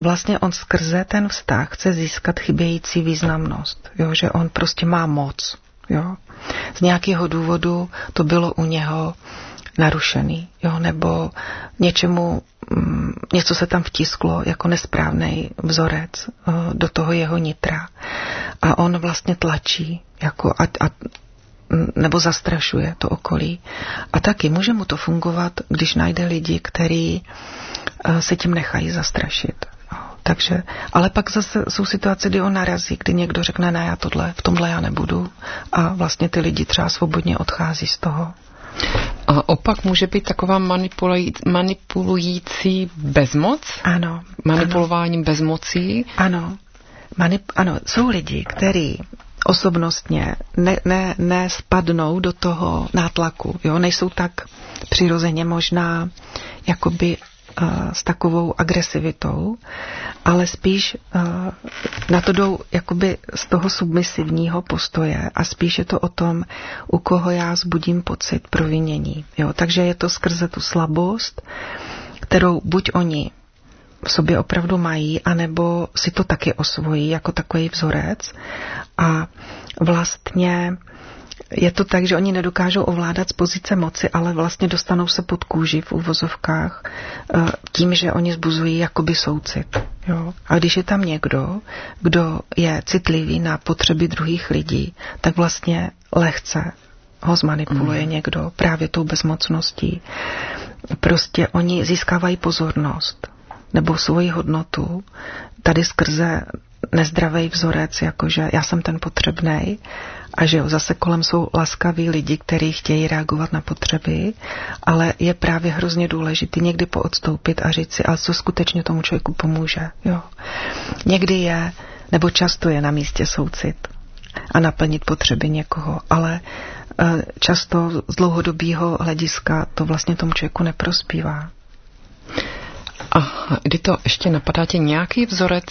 vlastně on skrze ten vztah chce získat chybějící významnost, jo, že on prostě má moc, jo. Z nějakého důvodu to bylo u něho narušený, jo, nebo něco se tam vtisklo jako nesprávný vzorec do toho jeho nitra a on vlastně tlačí jako nebo zastrašuje to okolí. A taky může mu to fungovat, když najde lidi, kteří se tím nechají zastrašit. Takže, ale pak zase jsou situace, kdy on narazí, kdy někdo řekne, ne, já v tomhle já nebudu a vlastně ty lidi třeba svobodně odchází z toho. A opak může být taková manipulující bezmoc? Ano. Manipulováním bezmocí? Ano. Ano, jsou lidi, kteří osobnostně nespadnou do toho nátlaku, jo, nejsou tak přirozeně možná jakoby s takovou agresivitou, ale spíš na to jdou jakoby z toho submisivního postoje a spíš je to o tom, u koho já vzbudím pocit provinění. Jo? Takže je to skrze tu slabost, kterou buď oni v sobě opravdu mají, anebo si to taky osvojí jako takový vzorec a vlastně je to tak, že oni nedokážou ovládat z pozice moci, ale vlastně dostanou se pod kůži v uvozovkách tím, že oni zbuzují jakoby soucit. Jo? A když je tam někdo, kdo je citlivý na potřeby druhých lidí, tak vlastně lehce ho zmanipuluje někdo právě tou bezmocností. Prostě oni získávají pozornost nebo svoji hodnotu tady skrze nezdravý vzorec, jakože já jsem ten potřebnej a že jo, zase kolem jsou laskaví lidi, kteří chtějí reagovat na potřeby, ale je právě hrozně důležitý někdy poodstoupit a říct si, ale co skutečně tomu člověku pomůže. Jo. Někdy je, nebo často je na místě soucit a naplnit potřeby někoho, ale často z dlouhodobého hlediska to vlastně tomu člověku neprospívá. A kdy to ještě napadá tě nějaký vzorec?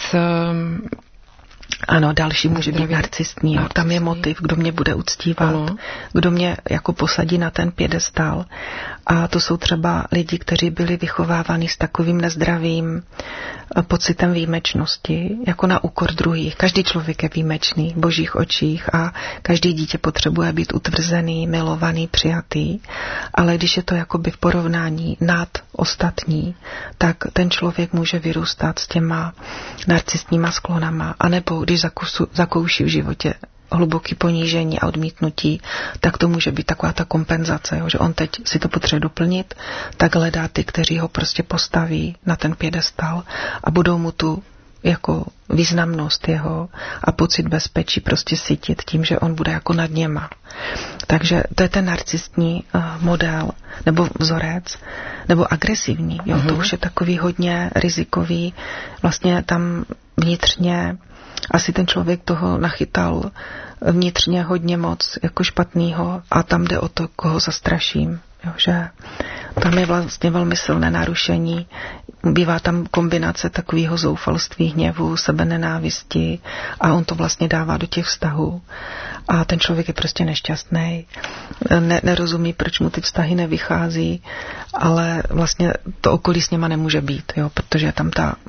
Ano, další může být narcistní. Tam je motiv, kdo mě bude uctívat, kdo mě jako posadí na ten piedestal. A to jsou třeba lidi, kteří byli vychováváni s takovým nezdravým pocitem výjimečnosti, jako na úkor druhých. Každý člověk je výjimečný v božích očích a každý dítě potřebuje být utvrzený, milovaný, přijatý. Ale když je to jakoby v porovnání nad ostatní, tak ten člověk může vyrůstat s těma narcistníma sklonama, anebo když zakouší v životě hluboký ponížení a odmítnutí, tak to může být taková ta kompenzace, jo, že on teď si to potřebuje doplnit, tak hledá ty, kteří ho prostě postaví na ten piedestal a budou mu tu jako významnost jeho a pocit bezpečí prostě sytit tím, že on bude jako nad něma. Takže to je ten narcistní model, nebo vzorec, nebo agresivní. Jo? To už je takový hodně rizikový. Vlastně tam vnitřně asi ten člověk toho nachytal vnitřně hodně moc jako špatnýho a tam jde o to, koho zastraším. Jo, že tam je vlastně velmi silné narušení. Bývá tam kombinace takového zoufalství, hněvu, sebenenávisti a on to vlastně dává do těch vztahů. A ten člověk je prostě nešťastný. Nerozumí, proč mu ty vztahy nevychází, ale vlastně to okolí s něma nemůže být, jo, protože je tam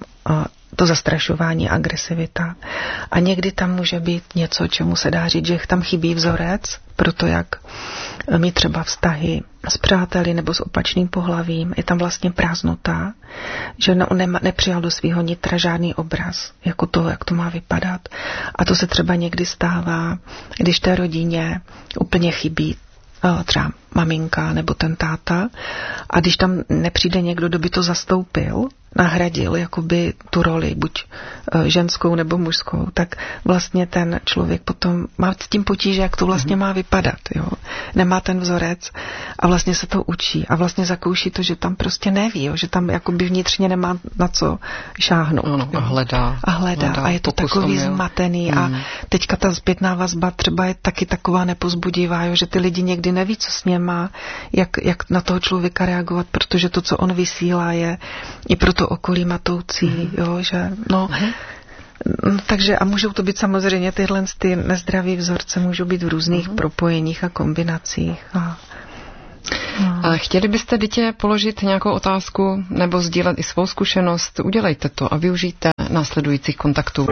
to zastrašování, agresivita. A někdy tam může být něco, čemu se dá říct, že tam chybí vzorec, proto jak mít třeba vztahy s přáteli nebo s opačným pohlavím, je tam vlastně prázdnota, že on nepřijal do svého nitra žádný obraz, jako toho, jak to má vypadat. A to se třeba někdy stává, když té rodině úplně chybí třeba maminka nebo ten táta a když tam nepřijde někdo, kdo by to zastoupil, nahradil jakoby tu roli, buď ženskou nebo mužskou, tak vlastně ten člověk potom má s tím potíže, jak to vlastně má vypadat. Jo? Nemá ten vzorec a vlastně se to učí a vlastně zakouší to, že tam prostě neví, jo? Že tam jakoby vnitřně nemá na co šáhnout. Ano, a hledá. A je to takový zmatený a teďka ta zpětná vazba třeba je taky taková nepozbudivá, jo? Že ty lidi někdy neví, co s něm má, jak na toho člověka reagovat, protože to, co on vysílá, je i pro to okolí matoucí, jo, že takže a můžou to být samozřejmě tyhle ty nezdraví vzorce, můžou být v různých propojeních a kombinacích. A chtěli byste dítě položit nějakou otázku nebo sdílet i svou zkušenost? Udělejte to a využijte následujících kontaktů.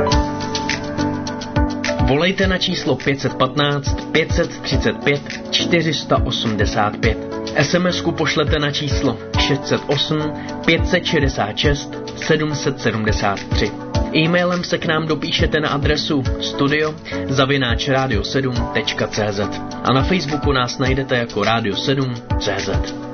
Volejte na číslo 515 535 485. SMS-ku pošlete na číslo 608 566 773. E-mailem se k nám dopíšete na adresu studio@radio7.cz a na Facebooku nás najdete jako Radio7.cz.